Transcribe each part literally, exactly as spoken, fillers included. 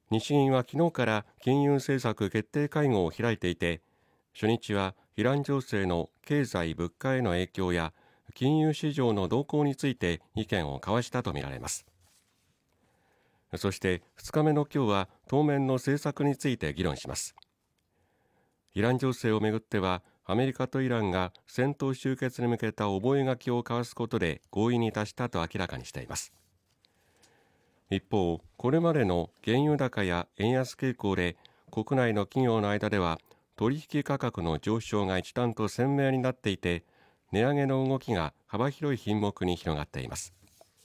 日銀は昨日から金融政策決定会合を開いていて、初日はイラン情勢の経済物価への影響や金融市場の動向について意見を交わしたとみられます。そしてふつかめの今日は当面の政策について議論します。イラン情勢をめぐっては、アメリカとイランが戦闘終結に向けた覚書を交わすことで合意に達したと明らかにしています。一方、これまでの原油高や円安傾向で国内の企業の間では取引価格の上昇が一段と鮮明になっていて、値上げの動きが幅広い品目に広がっています。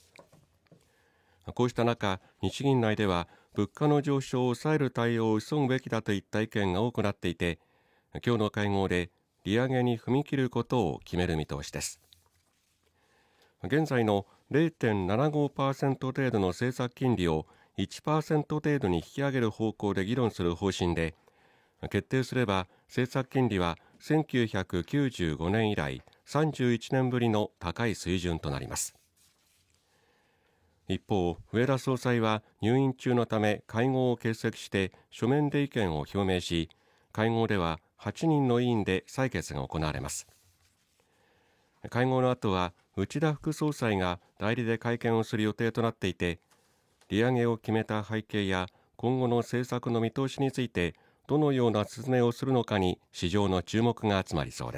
こうした中、日銀内では物価の上昇を抑える対応を急ぐべきだといった意見が多くなっていて、今日の会合で利上げに踏み切ることを決める見通しです。現在の ゼロてんななごパーセント 程度の政策金利を いちパーセント 程度に引き上げる方向で議論する方針で、決定すれば政策金利はせんきゅうひゃくきゅうじゅうごねん以来さんじゅういちねんぶりの高い水準となります。一方、植田総裁は入院中のため会合を欠席して書面で意見を表明し、会合でははちにんの委員で採決が行われます。会合の後は内田副総裁が代理で会見をする予定となっていて、利上げを決めた背景や今後の政策の見通しについてどのような説明をするのかに市場の注目が集まりそうです。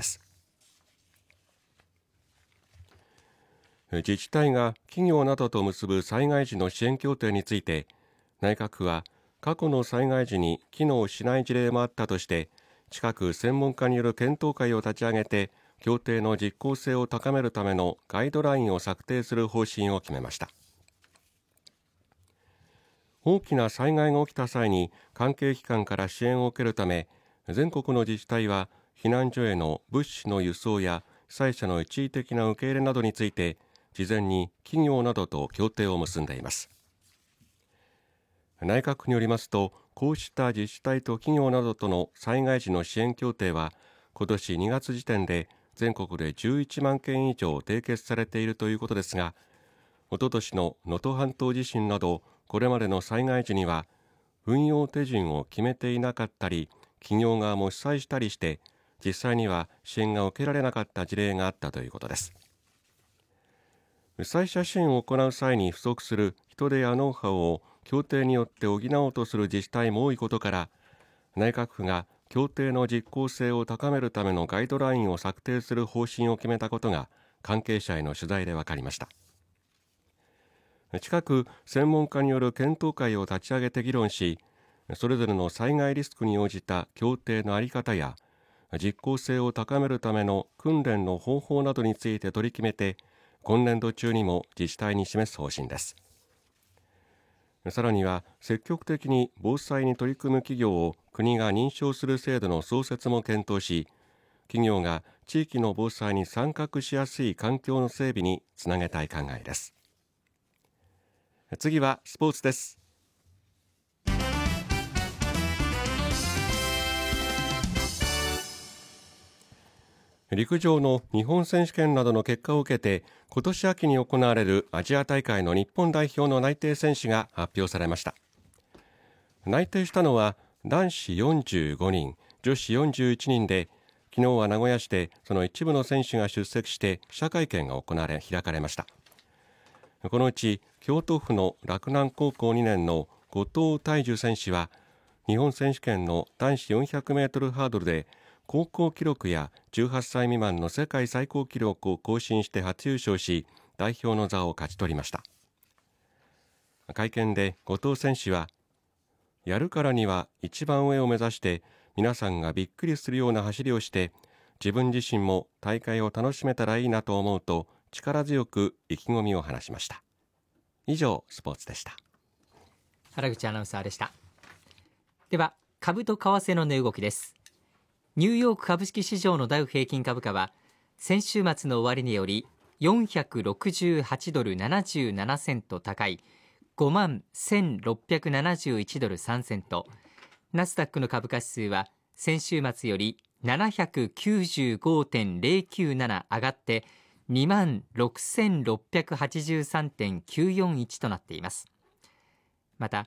自治体が企業などと結ぶ災害時の支援協定について、内閣府は過去の災害時に機能しない事例もあったとして、近く専門家による検討会を立ち上げて協定の実効性を高めるためのガイドラインを策定する方針を決めました。大きな災害が起きた際に関係機関から支援を受けるため、全国の自治体は避難所への物資の輸送や被災者の一時的な受け入れなどについて事前に企業などと協定を結んでいます。内閣府によりますと、こうした自治体と企業などとの災害時の支援協定は今年にがつ時点で全国でじゅういちまんけん以上締結されているということですが、おととしの能登半島地震などこれまでの災害時には運用手順を決めていなかったり、企業側も主催したりして実際には支援が受けられなかった事例があったということです。被災者支援を行う際に不足する人手やノウハウを協定によって補おうとする自治体も多いことから、内閣府が協定の実効性を高めるためのガイドラインを策定する方針を決めたことが関係者への取材で分かりました。近く専門家による検討会を立ち上げて議論し、それぞれの災害リスクに応じた協定の在り方や実効性を高めるための訓練の方法などについて取り決めて、今年度中にも自治体に示す方針です。さらには積極的に防災に取り組む企業を国が認証する制度の創設も検討し、企業が地域の防災に参画しやすい環境の整備につなげたい考えです。次はスポーツです。陸上の日本選手権などの結果を受けて、今年秋に行われるアジア大会の日本代表の内定選手が発表されました。内定したのは男子よんじゅうごにん、女子よんじゅういちにんで、昨日は名古屋市でその一部の選手が出席して記者会見が行われ開かれました。このうち京都府の洛南高校にねんの後藤泰樹選手は、日本選手権の男子よんひゃくメートルハードルで高校記録やじゅうはっさい未満の世界最高記録を更新して初優勝し、代表の座を勝ち取りました。会見で後藤選手は、やるからには一番上を目指して皆さんがびっくりするような走りをして自分自身も大会を楽しめたらいいなと思うと力強く意気込みを話しました。以上、スポーツでした。 原口アナウンサーでした。では株と為替の値動きです。ニューヨーク株式市場のダウ平均株価は先週末の終値よりよんひゃくろくじゅうはちドルななじゅうななセント高い ごまんせんろっぴゃくななじゅういちドルさんセント、ナスダックの株価指数は先週末より ななひゃくきゅうじゅうごてんゼロきゅうなな 上がって にまんろくせんろっぴゃくはちじゅうさんてんきゅうよんいち となっています。また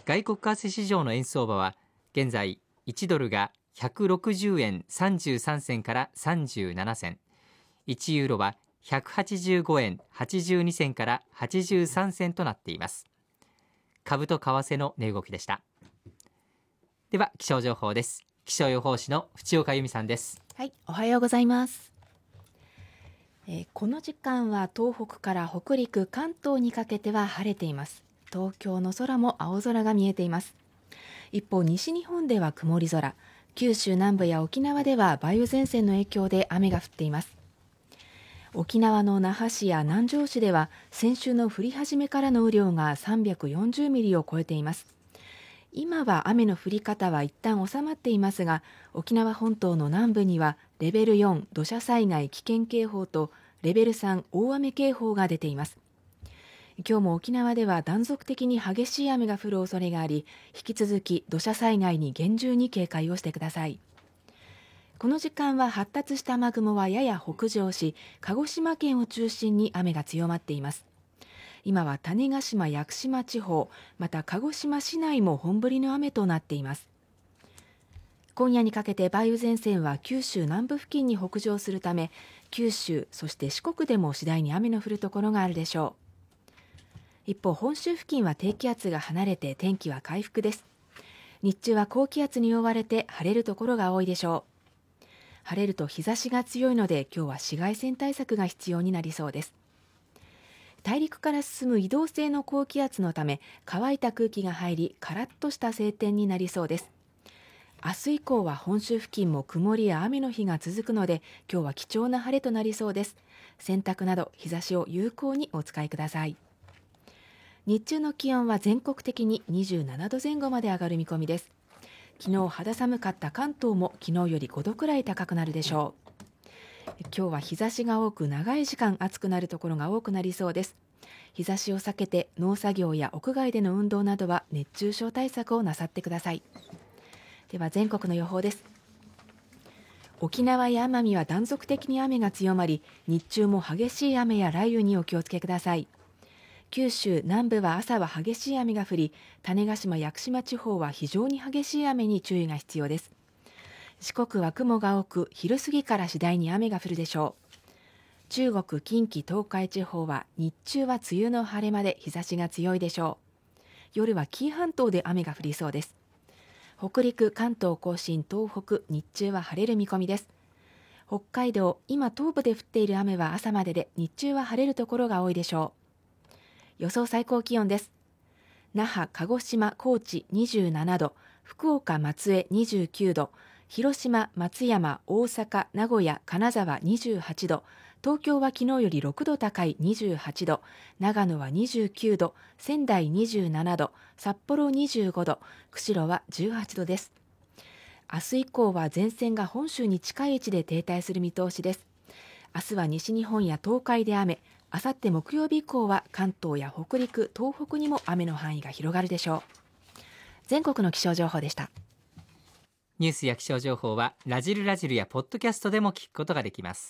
外国為替市場の円相場は現在いちドルがひゃくろくじゅうえんさんじゅうさん銭からさんじゅうなな銭、いちユーロはひゃくはちじゅうごえんはちじゅうに銭からはちじゅうさん銭となっています。株と為替の値動きでした。では気象情報です。気象予報士の淵岡由美さんです。 はい、おはようございます。えー、この時間は東北から北陸、関東にかけては晴れています。東京の空も青空が見えています。一方、西日本では曇り空、九州南部や沖縄では梅雨前線の影響で雨が降っています。沖縄の那覇市や南城市では先週の降り始めからの雨量がさんびゃくよんじゅうミリを超えています。今は雨の降り方は一旦収まっていますが、沖縄本島の南部にはレベルよん土砂災害危険警報とレベルさん大雨警報が出ています。今日も沖縄では断続的に激しい雨が降る恐れがあり、引き続き土砂災害に厳重に警戒をしてください。この時間は発達した雨雲はやや北上し、鹿児島県を中心に雨が強まっています。今は種子島・屋久島地方、また鹿児島市内も本降りの雨となっています。今夜にかけて梅雨前線は九州南部付近に北上するため、九州そして四国でも次第に雨の降るところがあるでしょう。一方、本州付近は低気圧が離れて天気は回復です。日中は高気圧に覆われて晴れるところが多いでしょう。晴れると日差しが強いので、今日は紫外線対策が必要になりそうです。大陸から進む移動性の高気圧のため、乾いた空気が入り、カラッとした晴天になりそうです。明日以降は本州付近も曇りや雨の日が続くので、今日は貴重な晴れとなりそうです。洗濯など日差しを有効にお使いください。日中の気温は全国的ににじゅうななどぜん後まで上がる見込みです。昨日肌寒かった関東も昨日よりごどくらい高くなるでしょう。今日は日差しが多く長い時間暑くなるところが多くなりそうです。日差しを避けて農作業や屋外での運動などは熱中症対策をなさってください。では全国の予報です。沖縄や奄美は断続的に雨が強まり、日中も激しい雨や雷雨にお気をつけください。九州南部は朝は激しい雨が降り、種子島・屋久島地方は非常に激しい雨に注意が必要です。四国は雲が多く、昼過ぎから次第に雨が降るでしょう。中国、近畿、東海地方は日中は梅雨の晴れ間で日差しが強いでしょう。夜は紀伊半島で雨が降りそうです。北陸、関東甲信、東北、日中は晴れる見込みです。北海道、今東部で降っている雨は朝までで、日中は晴れるところが多いでしょう。予想最高気温です。那覇、鹿児島、高知にじゅうななど、福岡、松江にじゅうきゅうど、広島、松山、大阪、名古屋、金沢にじゅうはちど、東京は昨日よりろくど高いにじゅうはちど、長野はにじゅうきゅうど、仙台にじゅうななど、札幌にじゅうごど、釧路はじゅうはちどです。明日以降は前線が本州に近い位置で停滞する見通しです。明日は西日本や東海で雨、あさって木曜日以降は関東や北陸、東北にも雨の範囲が広がるでしょう。全国の気象情報でした。 ニュースや気象情報はラジルラジルやポッドキャストでも聞くことができます。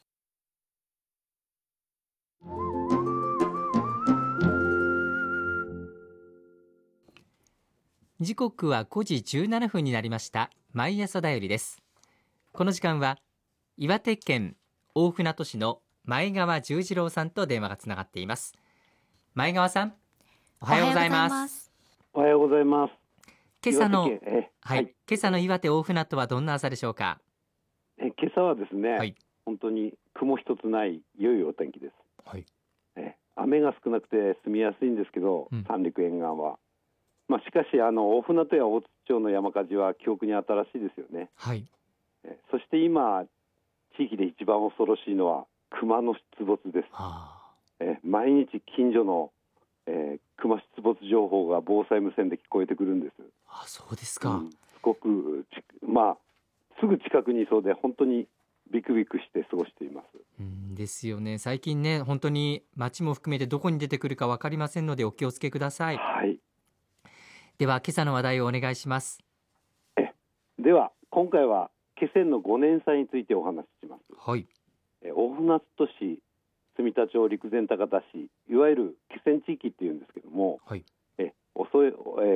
時刻はごじじゅうななふんになりました。毎朝だよりです。この時間は岩手県大船渡市の前川十次郎さんと電話がつながっています。前川さん、おはようございます。 おはようございます。 今朝の、 えはい、 はい、今朝の岩手大船渡はどんな朝でしょうか。 え今朝はですね、はい、本当に雲一つない良いお天気です。はい、え雨が少なくて住みやすいんですけど、うん、三陸沿岸は、まあ、しかしあの大船渡や大津町の山火事は記憶に新しいですよね。はい、えそして今地域で一番恐ろしいのは熊の出没です。はあ、え毎日近所のえー、熊出没情報が防災無線で聞こえてくるんです。 あ、そうですか。うん、 すごくまあすぐ近くにいそうで本当にビクビクして過ごしています。 うんですよね。最近ね、本当に街も含めてどこに出てくるか分かりませんのでお気をつけください。はい。では今朝の話題をお願いします。 えでは今回は気仙のごねん祭についてお話しします。はい。え大船渡市、住田町、陸前高田市、いわゆる気仙地域っていうんですけども、はい、え遅い、え